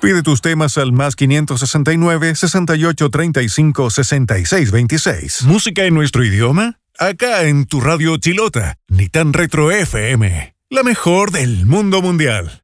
Pide tus temas al más 569-6835-6626. ¿Música en nuestro idioma? Acá en tu radio Chilota, ni tan retro FM. La mejor del mundo mundial.